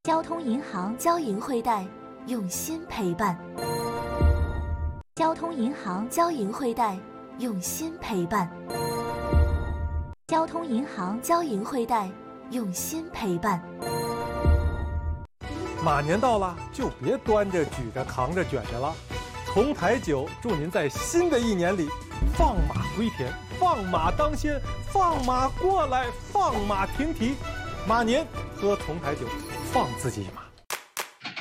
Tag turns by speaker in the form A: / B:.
A: 交通银行，交银惠贷，用心陪伴。交通银行，交银惠贷，用心陪伴。交通银行，交银惠贷，用心陪伴。
B: 马年到了，就别端着、举着、扛着、卷着了。同台酒祝您在新的一年里放马归田，放马当先，放马过来，放马停蹄。马年喝同台酒，放自己一马。